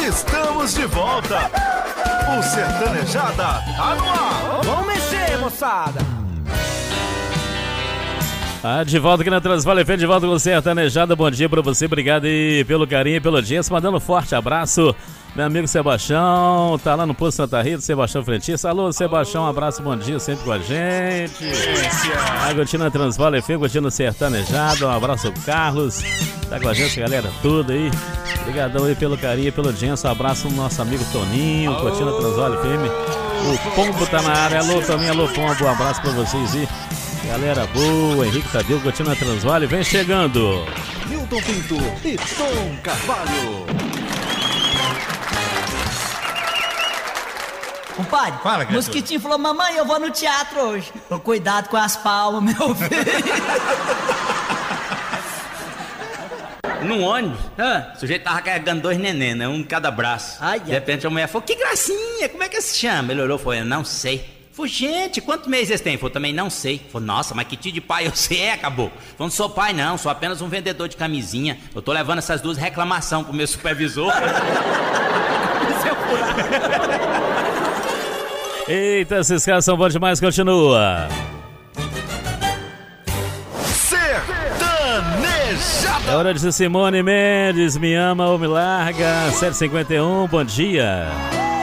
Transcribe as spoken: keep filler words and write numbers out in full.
Estamos de volta. O Sertanejada tá no ar. Vamos mexer, moçada. Ah, de volta aqui na Transvale F M, de volta com o Sertanejada. Bom dia pra você, obrigado aí pelo carinho e pelo audiência. Mandando um forte abraço, meu amigo Sebastião, tá lá no Posto Santa Rita, Sebastião Frentista. Alô, Sebastião, um abraço, bom dia, sempre com a gente. Ah, curtindo a Transvale F M, curtindo o Sertanejada. Um abraço ao Carlos, tá com a gente, galera, tudo aí. Obrigadão aí pelo carinho e pela audiência. Um abraço no nosso amigo Toninho, curtindo a Transvale F M. O Pombo tá na área, alô Toninho, alô Pombo, um abraço pra vocês aí. Galera boa, Henrique Tadeu, curtindo a Transvale, vem chegando Milton Pinto e Tom Carvalho. Compadre, Fala, o mosquitinho falou: mamãe, eu vou no teatro hoje. Então, cuidado com as palmas, meu filho. Num ônibus, ah, o sujeito tava carregando dois neném, né? Um de cada braço. Ai, de repente a mulher falou: que gracinha, como é que se chama? Ele olhou e falou: não sei. Falei: gente, quantos meses eles têm? Falei: também não sei. Falei: nossa, mas que tipo de pai você é, acabou. Falei: não sou pai não, sou apenas um vendedor de camisinha. Eu tô levando essas duas reclamações pro meu supervisor. Eita, esses caras são bons demais, continua. Sertanejada. É hora de Simone Mendes, me ama ou me larga, sete e cinquenta e um, bom dia.